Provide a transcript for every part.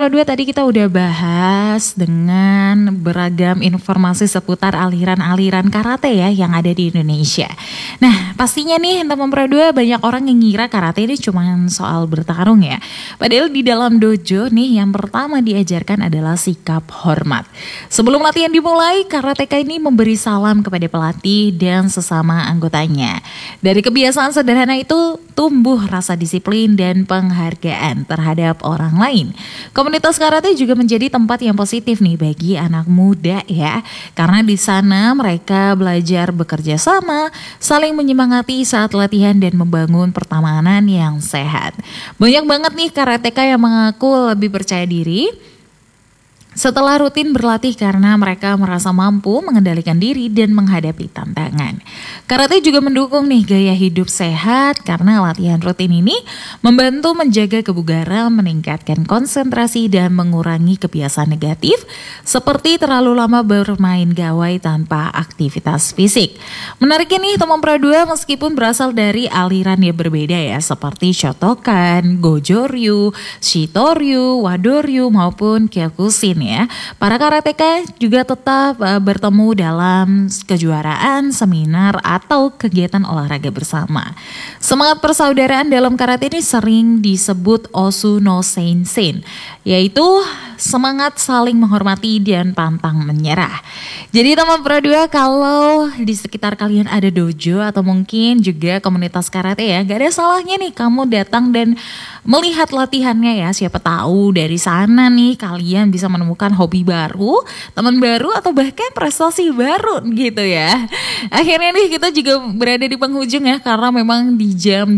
Pro 2 tadi kita udah bahas dengan beragam informasi seputar aliran-aliran karate ya yang ada di Indonesia. Nah pastinya nih teman Pro 2 banyak orang yang ngira karate ini cuma soal bertarung ya. Padahal di dalam dojo nih yang pertama diajarkan adalah sikap hormat. Sebelum latihan dimulai, karateka ini memberi salam kepada pelatih dan sesama anggotanya. Dari kebiasaan sederhana itu tumbuh rasa disiplin dan penghargaan terhadap orang lain. Komunitas karate juga menjadi tempat yang positif nih bagi anak muda ya. Karena di sana mereka belajar bekerja sama, saling menyemangati saat latihan dan membangun pertemanan yang sehat. Banyak banget nih karateka yang mengaku lebih percaya diri setelah rutin berlatih karena mereka merasa mampu mengendalikan diri dan menghadapi tantangan. Karate juga mendukung nih gaya hidup sehat karena latihan rutin ini membantu menjaga kebugaran, meningkatkan konsentrasi dan mengurangi kebiasaan negatif seperti terlalu lama bermain gawai tanpa aktivitas fisik. Menariknya nih teman Pro 2 meskipun berasal dari aliran yang berbeda ya seperti Shotokan, Gojo-ryu, Shitoryu, Wado-ryu maupun Kyokushin ya. Para karateka juga tetap bertemu dalam kejuaraan, seminar atau kegiatan olahraga bersama. Semangat persaudaraan dalam karate ini sering disebut Osu no Senshin, yaitu semangat saling menghormati dan pantang menyerah. Jadi teman Pro 2 kalau di sekitar kalian ada dojo atau mungkin juga komunitas karate ya, gak ada salahnya nih kamu datang dan melihat latihannya ya. Siapa tahu dari sana nih kalian bisa menemukan hobi baru, teman baru atau bahkan prestasi baru gitu ya. Akhirnya nih kita juga berada di penghujung ya karena memang di jam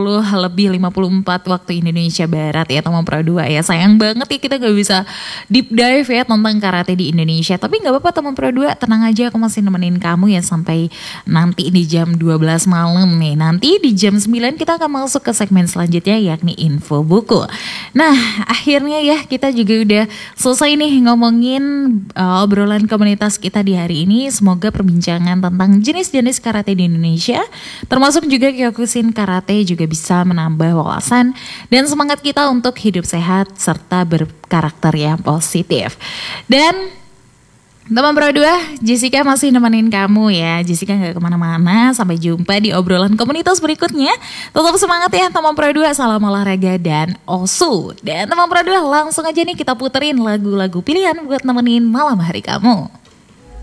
20:54 waktu Indonesia Barat ya teman Pro 2 ya. Sayang banget ya kita gak bisa deep dive ya tentang karate di Indonesia. Tapi gak apa-apa teman Pro 2, tenang aja aku masih nemenin kamu ya sampai nanti di jam 12 malam nih. Nanti di jam 9 kita akan masuk ke segmen selanjutnya yakni info buku. Nah akhirnya ya kita juga udah selesai nih ngomongin obrolan komunitas kita di hari ini. Semoga perbincangan tentang jenis-jenis karate di Indonesia termasuk juga Kyokushin karate juga bisa menambah wawasan dan semangat kita untuk hidup sehat serta berkarakter yang positif. Dan teman Pro 2, Jessica masih nemenin kamu ya. Jessica gak kemana-mana. Sampai jumpa di obrolan komunitas berikutnya. Tetap semangat ya teman Pro 2. Salam olahraga dan Osu. Dan teman Pro 2 langsung aja nih kita puterin lagu-lagu pilihan buat nemenin malam hari kamu.